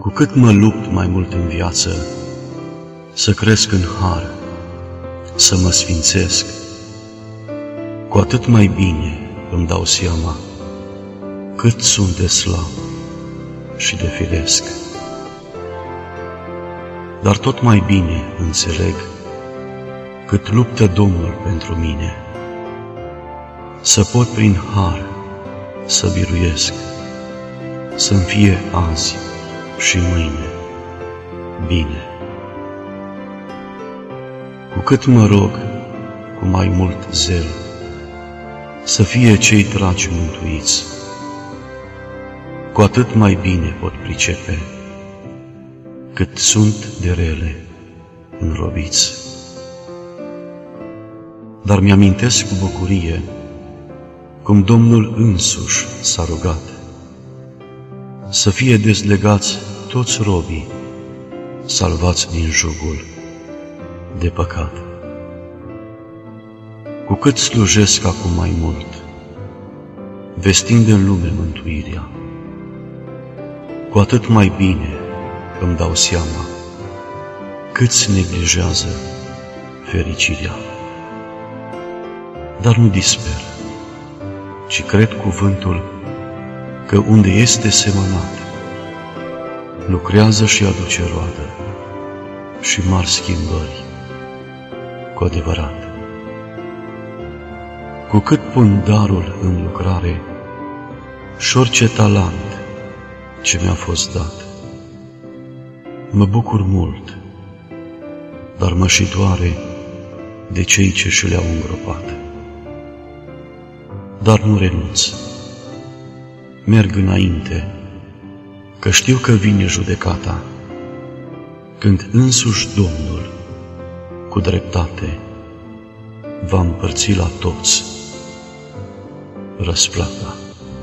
Cu cât mă lupt mai mult în viață, să cresc în har, să mă sfințesc, cu atât mai bine îmi dau seama cât sunt de slab și de firesc. Dar tot mai bine înțeleg cât luptă Domnul pentru mine, să pot prin har să biruiesc, să-mi fie azi și mâine bine. Cu cât mă rog cu mai mult zel, să fie cei dragi mântuiți, cu atât mai bine pot pricepe cât sunt de rele înrobiți. Dar mi-amintesc cu bucurie cum Domnul însuși s-a rugat să fie dezlegați toți robii, salvați din jugul de păcat. Cu cât slujesc acum mai mult, vestind în lume mântuirea, cu atât mai bine îmi dau seama câți neglijează fericirea. Dar nu disper, ci cred cuvântul că unde este semănat, lucrează și aduce roadă și mari schimbări cu adevărat. Cu cât pun darul în lucrare și orice talent ce mi-a fost dat, mă bucur mult, dar mă și doare de cei ce și le-au îngropat. Dar nu renunț, merg înainte, că știu că vine judecata, când însuși Domnul, cu dreptate, va împărți la toți răsplata.